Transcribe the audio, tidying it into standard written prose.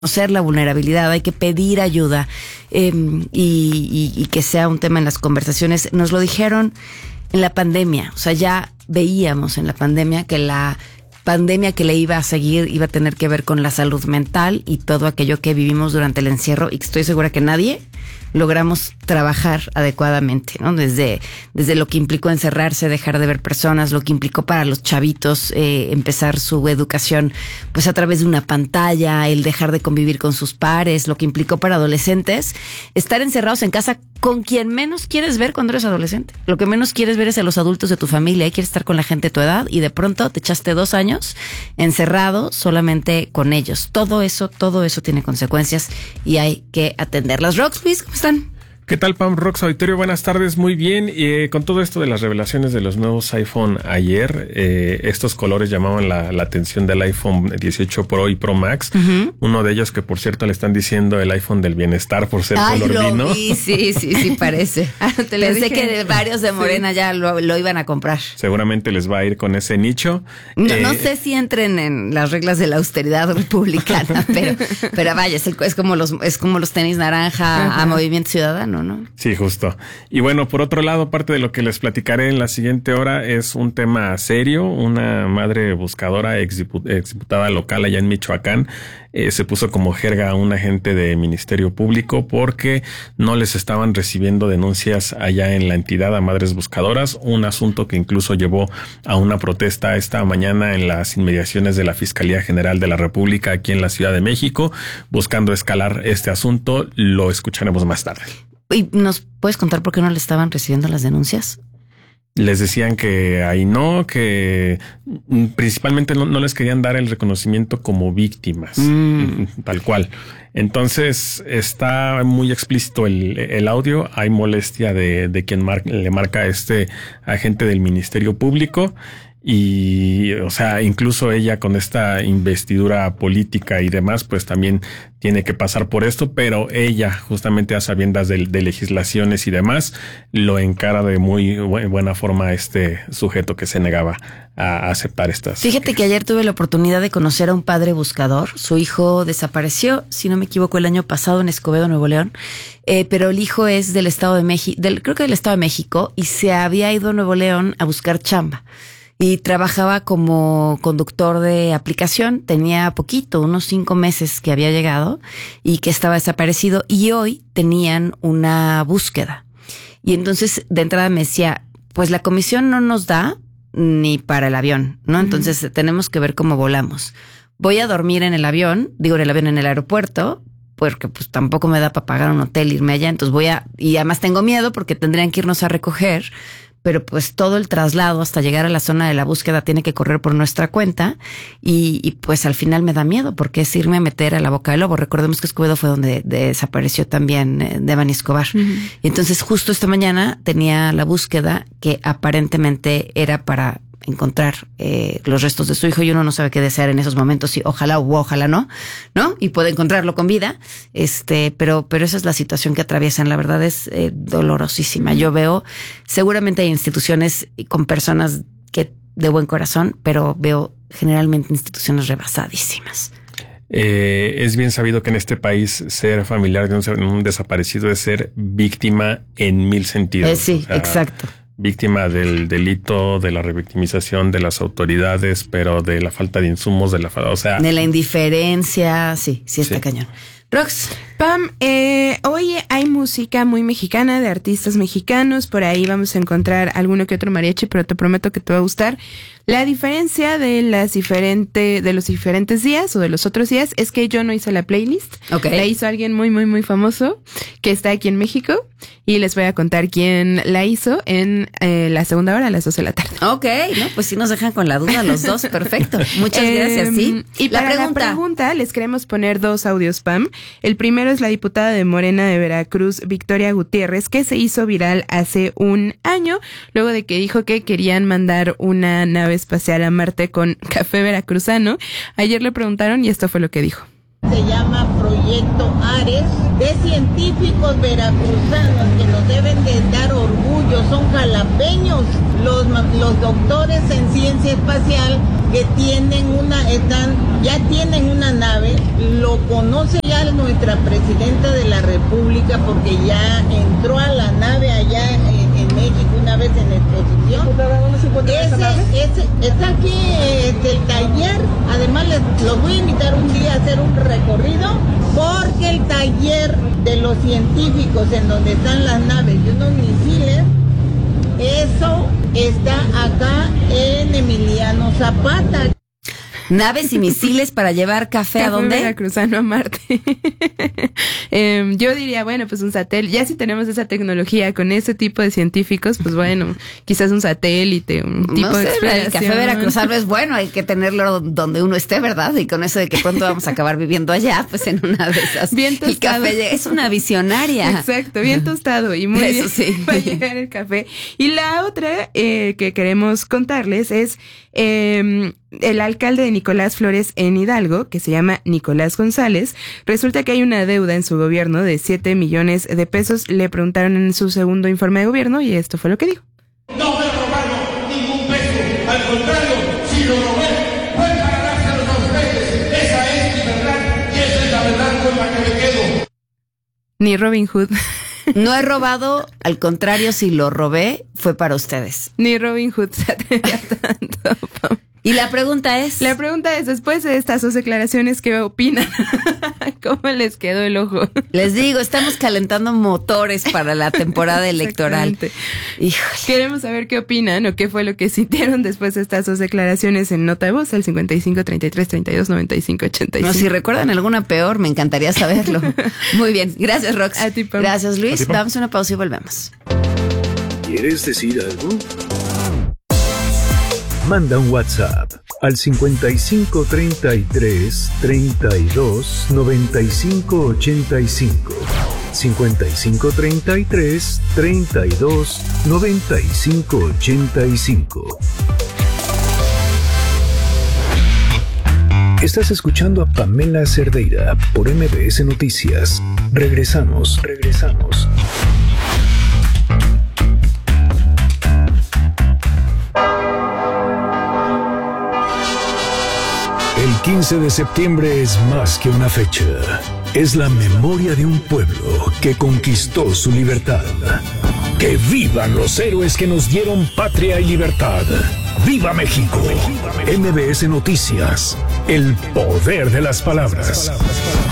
reconocer la vulnerabilidad, hay que pedir ayuda y que sea un tema en las conversaciones. Nos lo dijeron en la pandemia, o sea, ya veíamos en la pandemia que la pandemia que le iba a seguir iba a tener que ver con la salud mental y todo aquello que vivimos durante el encierro, y estoy segura que nadie logramos trabajar adecuadamente, ¿no? Desde lo que implicó encerrarse, dejar de ver personas, lo que implicó para los chavitos empezar su educación pues a través de una pantalla, el dejar de convivir con sus pares, lo que implicó para adolescentes estar encerrados en casa con quien menos quieres ver cuando eres adolescente. Lo que menos quieres ver es a los adultos de tu familia, y quieres estar con la gente de tu edad, y de pronto te echaste 2 años encerrado solamente con ellos. Todo eso tiene consecuencias y hay que atenderlas. Rox, Luis, ¿cómo están? ¿Qué tal, Pam? Rox Auditorio, buenas tardes, muy bien. Con todo esto de las revelaciones de los nuevos iPhone ayer, estos colores llamaban la atención del iPhone 18 Pro y Pro Max. Uh-huh. Uno de ellos que, por cierto, le están diciendo el iPhone del bienestar por ser color vino. Sí, parece. Pensé que varios de Morena ya lo iban a comprar. Seguramente les va a ir con ese nicho. No sé si entren en las reglas de la austeridad republicana, pero vaya, es como los tenis naranja. Uh-huh. A Movimiento Ciudadano, ¿no? Sí, justo. Y bueno, por otro lado, parte de lo que les platicaré en la siguiente hora es un tema serio. Una madre buscadora exdiputada local allá en Michoacán se puso como jerga a un agente de Ministerio Público porque no les estaban recibiendo denuncias allá en la entidad a madres buscadoras, un asunto que incluso llevó a una protesta esta mañana en las inmediaciones de la Fiscalía General de la República aquí en la Ciudad de México, buscando escalar este asunto. Lo escucharemos más tarde. ¿Y nos puedes contar por qué no le estaban recibiendo las denuncias? Les decían que ahí no, que principalmente no les querían dar el reconocimiento como víctimas, tal cual. Entonces está muy explícito el audio. Hay molestia de quien le marca a este agente del Ministerio Público. Y, o sea, incluso ella con esta investidura política y demás, pues también tiene que pasar por esto, pero ella, justamente a sabiendas de legislaciones y demás, lo encara de muy buena forma a este sujeto que se negaba a aceptar estas. Fíjate que ayer tuve la oportunidad de conocer a un padre buscador. Su hijo desapareció, si no me equivoco, el año pasado en Escobedo, Nuevo León. Pero el hijo es del Estado de México, creo que del Estado de México, y se había ido a Nuevo León a buscar chamba. Y trabajaba como conductor de aplicación, tenía poquito, unos 5 meses que había llegado y que estaba desaparecido, y hoy tenían una búsqueda. Y entonces de entrada me decía, pues la comisión no nos da ni para el avión, ¿no? Entonces tenemos que ver cómo volamos. Voy a dormir en el avión, en el aeropuerto, porque pues tampoco me da para pagar un hotel, irme allá, entonces y además tengo miedo porque tendrían que irnos a recoger, pero pues todo el traslado hasta llegar a la zona de la búsqueda tiene que correr por nuestra cuenta y pues al final me da miedo porque es irme a meter a la boca del lobo. Recordemos que Escobedo fue donde desapareció también Devani Escobar. Uh-huh. Y entonces justo esta mañana tenía la búsqueda que aparentemente era para encontrar los restos de su hijo, y uno no sabe qué desear en esos momentos, y ojalá o ojalá no, y puede encontrarlo con vida, pero esa es la situación que atraviesan. La verdad es dolorosísima. Yo veo, seguramente hay instituciones con personas que de buen corazón, pero veo generalmente instituciones rebasadísimas. Es bien sabido que en este país ser familiar de un desaparecido es ser víctima en 1000 sentidos. Sí, exacto. Víctima del delito, de la revictimización de las autoridades, pero de la falta de insumos, de la indiferencia. Sí, está cañón. Rox. Pam, hoy hay música muy mexicana de artistas mexicanos. Por ahí vamos a encontrar alguno que otro mariachi, pero te prometo que te va a gustar. La diferencia de los diferentes días o de los otros días es que yo no hice la playlist. Okay. La hizo alguien muy, muy, muy famoso que está aquí en México, y les voy a contar quién la hizo en la segunda hora a las 12 de la tarde. Ok, no, pues sí nos dejan con la duda los dos. Perfecto. Muchas gracias. Sí. Y para la pregunta les queremos poner 2 audios, Pam. El primero es la diputada de Morena de Veracruz, Victoria Gutiérrez, que se hizo viral hace un año, luego de que dijo que querían mandar una nave espacial a Marte con café veracruzano. Ayer le preguntaron y esto fue lo que dijo. Se llama Proyecto proyecto Ares, de científicos veracruzanos que nos deben de dar orgullo, son jalapeños, los doctores en ciencia espacial que ya tienen una nave, lo conoce ya nuestra presidenta de la República porque ya entró a la nave allá en México una vez en exposición. Está aquí el taller, además los voy a invitar un día a hacer un recorrido porque el taller de los científicos en donde están las naves y unos misiles, eso está acá en Emiliano Zapata. Naves y misiles para llevar café ¿a dónde? Veracruzano a Marte. Yo diría, bueno, pues un satélite. Ya si tenemos esa tecnología con ese tipo de científicos, pues bueno, quizás un satélite, un tipo de exploración. El café veracruzano es bueno, hay que tenerlo donde uno esté, ¿verdad? Y con eso de que pronto vamos a acabar viviendo allá, pues en una de esas. Bien tostado. El café es una visionaria. Exacto, bien tostado y muy eso bien sí. va a llegar el café. Y la otra que queremos contarles es el alcalde de Nicolás Flores en Hidalgo, que se llama Nicolás González. Resulta que hay una deuda en su gobierno de 7 millones de pesos. Le preguntaron en su segundo informe de gobierno y esto fue lo que dijo. No me robaron ningún peso, al contrario, si lo robé fue para dárselos a ustedes. Esa es mi verdad y esa es la verdad con la que me quedo. Ni Robin Hood. No he robado, al contrario, si lo robé, fue para ustedes. Ni Robin Hood se atreve a tanto. Y la pregunta es... La pregunta es, después de estas dos declaraciones, ¿qué opinan? ¿Cómo les quedó el ojo? Les digo, estamos calentando motores para la temporada electoral. Híjole. Queremos saber qué opinan o qué fue lo que sintieron después de estas dos declaraciones en nota de voz al 55 33 32 95 85. No, si recuerdan alguna peor, me encantaría saberlo. Muy bien, gracias Rox. A ti, Pam. Gracias Luis, damos una pausa y volvemos. ¿Quieres decir algo? Manda un WhatsApp al 55 33 32 95 85. 55 33 32 95 85. Estás escuchando a Pamela Cerdeira por MBS Noticias. Regresamos. El 15 de septiembre es más que una fecha. Es la memoria de un pueblo que conquistó su libertad. ¡Que vivan los héroes que nos dieron patria y libertad! ¡Viva México! MBS Noticias. El poder de las palabras.